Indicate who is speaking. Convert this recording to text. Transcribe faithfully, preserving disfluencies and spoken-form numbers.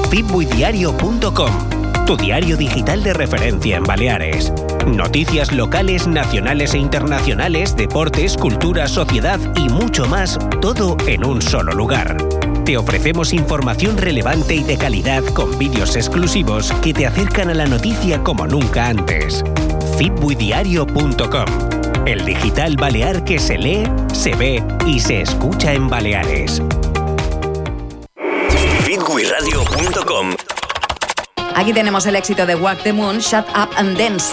Speaker 1: fitbuidiario punto com, tu diario digital de referencia en Baleares. Noticias locales, nacionales e internacionales, deportes, cultura, sociedad y mucho más, todo en un solo lugar. Te ofrecemos información relevante y de calidad con vídeos exclusivos que te acercan a la noticia como nunca antes. fitbuidiario punto com, el digital balear que se lee, se ve y se escucha en Baleares.
Speaker 2: fitbuiradio punto com.
Speaker 3: Aquí tenemos el éxito de Walk the Moon, Shut Up and Dance.